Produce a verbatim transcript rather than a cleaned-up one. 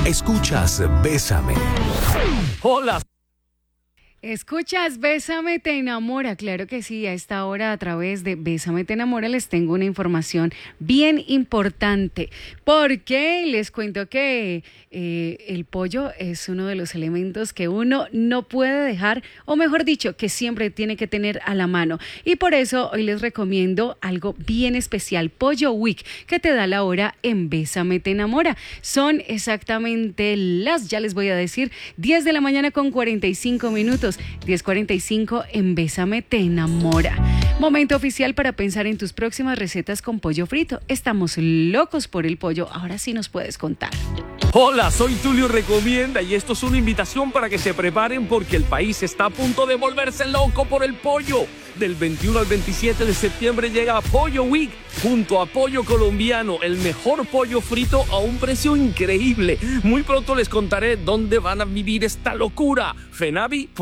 Escuchas Bésame. Hola. Escuchas Bésame te enamora, claro que sí, a esta hora a través de Bésame te enamora les tengo una información bien importante, porque les cuento que eh, el pollo es uno de los elementos que uno no puede dejar, o mejor dicho, que siempre tiene que tener a la mano, y por eso hoy les recomiendo algo bien especial, Pollo Week, que te da la hora en Bésame te enamora. Son exactamente las, ya les voy a decir, diez de la mañana con cuarenta y cinco minutos. diez cuarenta y cinco en Bésame te enamora. Momento oficial para pensar en tus próximas recetas con pollo frito. Estamos locos por el pollo. Ahora sí nos puedes contar. Hola, soy Tulio Recomienda y esto es una invitación para que se preparen porque el país está a punto de volverse loco por el pollo. Del veintiuno al veintisiete de septiembre llega Pollo Week junto a Pollo Colombiano, el mejor pollo frito a un precio increíble. Muy pronto les contaré dónde van a vivir esta locura. Fenavi